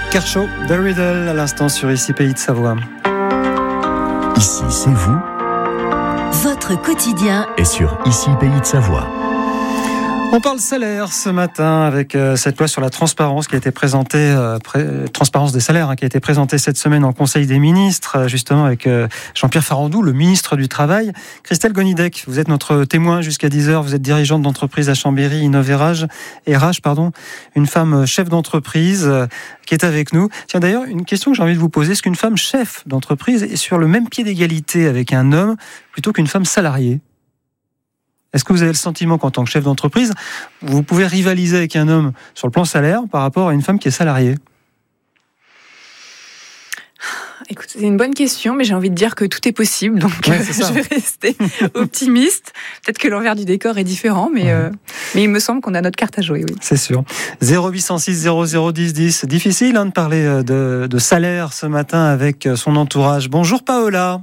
Kershaw, The Riddle, à l'instant sur Ici Pays de Savoie. Ici, c'est vous. Votre quotidien Et sur Ici Pays de Savoie. On parle salaire ce matin avec cette loi sur la transparence qui a été présentée, transparence des salaires, qui a été présentée cette semaine en Conseil des ministres, justement avec Jean-Pierre Farandou, le ministre du Travail. Christelle Gonidec, vous êtes notre témoin jusqu'à 10h, vous êtes dirigeante d'entreprise à Chambéry, Innoverage, RH, une femme chef d'entreprise qui est avec nous. Tiens, d'ailleurs, une question que j'ai envie de vous poser, est-ce qu'une femme chef d'entreprise est sur le même pied d'égalité avec un homme plutôt qu'une femme salariée ? Est-ce que vous avez le sentiment qu'en tant que chef d'entreprise, vous pouvez rivaliser avec un homme sur le plan salaire par rapport à une femme qui est salariée ? Écoute, c'est une bonne question, mais j'ai envie de dire que tout est possible, donc ouais, je vais rester optimiste. Peut-être que l'envers du décor est différent, mais il me semble qu'on a notre carte à jouer, oui. C'est sûr. 0806 0010 10. Difficile de parler de salaire ce matin avec son entourage. Bonjour Paola.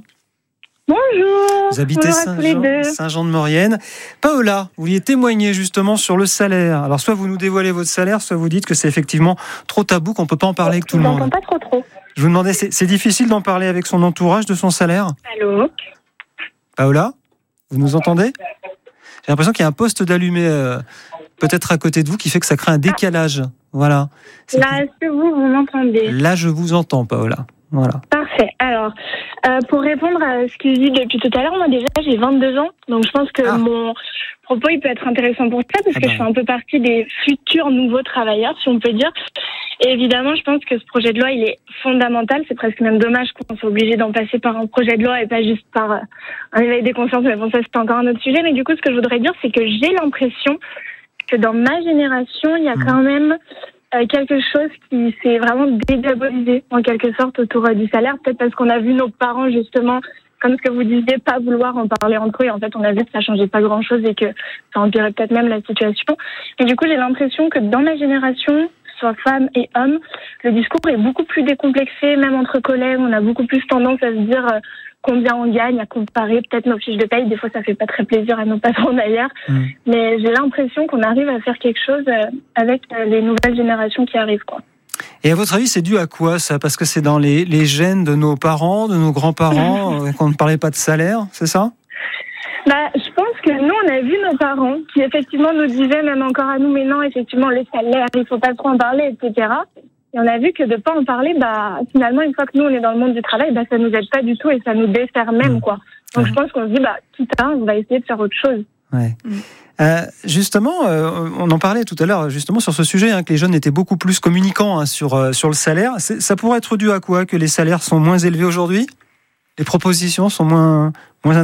Bonjour. Vous habitez Saint-Jean-de-Maurienne. Paola, vous vouliez témoigner justement sur le salaire. Alors soit vous nous dévoilez votre salaire, soit vous dites que c'est effectivement trop tabou, qu'on ne peut pas en parler avec tout le monde. Je n'entends pas trop. Je vous demandais, c'est difficile d'en parler avec son entourage de son salaire ? Allô ? Paola, vous nous entendez ? J'ai l'impression qu'il y a un poste d'allumé peut-être à côté de vous qui fait que ça crée un décalage. Voilà. Là, est-ce que vous m'entendez ? Là, je vous entends, Paola. Voilà. Parfait. Alors, pour répondre à ce que je dis depuis tout à l'heure, moi déjà j'ai 22 ans, donc je pense que mon propos il peut être intéressant pour ça, parce que je fais un peu partie des futurs nouveaux travailleurs, si on peut dire. Et évidemment, je pense que ce projet de loi il est fondamental. C'est presque même dommage qu'on soit obligé d'en passer par un projet de loi et pas juste par un éveil des consciences. Mais bon, ça c'est encore un autre sujet. Mais du coup, ce que je voudrais dire, c'est que j'ai l'impression que dans ma génération, il y a quand même quelque chose qui s'est vraiment dédiabolisé en quelque sorte autour du salaire, peut-être parce qu'on a vu nos parents justement, comme ce que vous disiez, pas vouloir en parler entre eux, et en fait on a vu que ça changeait pas grand-chose et que ça empirait peut-être même la situation. Et du coup j'ai l'impression que dans ma génération, soit femmes et hommes, le discours est beaucoup plus décomplexé, même entre collègues, on a beaucoup plus tendance à se dire combien on gagne, à comparer peut-être nos fiches de paye. Des fois, ça fait pas très plaisir à nos patrons d'ailleurs. Mais j'ai l'impression qu'on arrive à faire quelque chose avec les nouvelles générations qui arrivent, quoi. Et à votre avis, c'est dû à quoi ça ? Parce que c'est dans les gènes de nos parents, de nos grands-parents, qu'on ne parlait pas de salaire, c'est ça ? Je pense que nous, on a vu nos parents qui effectivement nous disaient, même encore à nous, mais non, effectivement, les salaires, il faut pas trop en parler, etc. Et on a vu que de pas en parler, finalement, une fois que nous, on est dans le monde du travail, ça nous aide pas du tout et ça nous dessert même, quoi. Donc, je pense qu'on se dit, quitte à, on va essayer de faire autre chose. Ouais. Justement, on en parlait tout à l'heure, justement, sur ce sujet, que les jeunes étaient beaucoup plus communicants sur le salaire. Ça pourrait être dû à quoi ? Que les salaires sont moins élevés aujourd'hui ? Les propositions sont moins intéressantes ?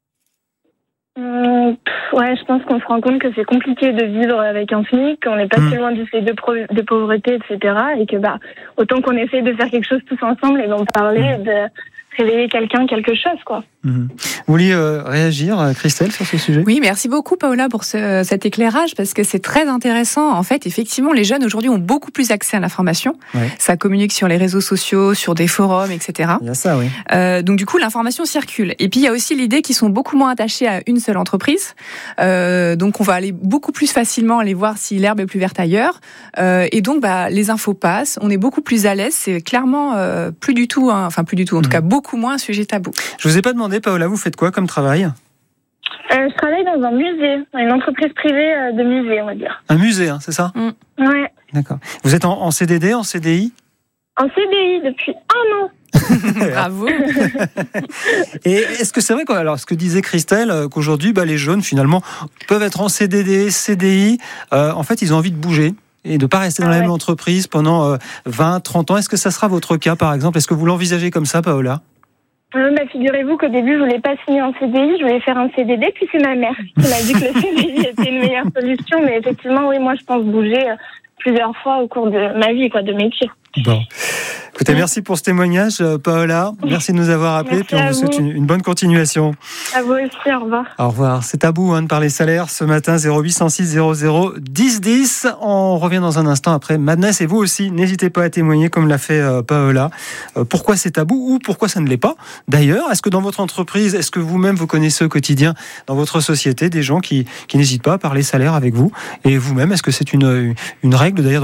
Ouais, je pense qu'on se rend compte que c'est compliqué de vivre avec un SMIC, qu'on n'est pas si loin du seuil de pauvreté, etc. Et que autant qu'on essaye de faire quelque chose tous ensemble et d'en parler, de réveiller quelque chose, quoi. Vous vouliez réagir, Christelle, sur ce sujet ? Oui, merci beaucoup, Paola, pour cet éclairage, parce que c'est très intéressant. En fait, effectivement, les jeunes aujourd'hui ont beaucoup plus accès à l'information. Ouais. Ça communique sur les réseaux sociaux, sur des forums, etc. Il y a ça, oui. Donc, du coup, l'information circule. Et puis, il y a aussi l'idée qu'ils sont beaucoup moins attachés à une seule entreprise. Donc, on va aller beaucoup plus facilement aller voir si l'herbe est plus verte ailleurs. Et donc, les infos passent. On est beaucoup plus à l'aise. C'est clairement plus du tout, en tout cas, beaucoup moins un sujet tabou. Je vous ai pas demandé, Paola, vous faites quoi comme travail ? Je travaille dans un musée, une entreprise privée de musée, on va dire. Un musée, c'est ça ? Ouais. D'accord. Vous êtes en CDD, en CDI ? En CDI depuis 1 an. Bravo. Et est-ce que c'est vrai, alors ce que disait Christelle, qu'aujourd'hui, les jeunes, finalement, peuvent être en CDD, CDI, en fait, ils ont envie de bouger et de ne pas rester dans la même entreprise pendant 20, 30 ans. Est-ce que ça sera votre cas, par exemple ? Est-ce que vous l'envisagez comme ça, Paola ? Figurez-vous qu'au début, je voulais pas signer en CDI, je voulais faire un CDD, puis c'est ma mère qui m'a dit que le CDI était une meilleure solution. Mais effectivement, oui, moi, je pense bouger plusieurs fois au cours de ma vie, de métier. Bon. Écoutez, merci pour ce témoignage, Paola. Merci de nous avoir appelés. Puis on vous souhaite une bonne continuation. À vous aussi, au revoir. Au revoir. C'est tabou de parler salaire ce matin, 0806 00 10 10. On revient dans un instant après Madness. Et vous aussi, n'hésitez pas à témoigner comme l'a fait Paola. Pourquoi c'est tabou ou pourquoi ça ne l'est pas ? D'ailleurs, est-ce que dans votre entreprise, est-ce que vous-même vous connaissez au quotidien dans votre société des gens qui n'hésitent pas à parler salaire avec vous ? Et vous-même, est-ce que c'est une règle d'ailleurs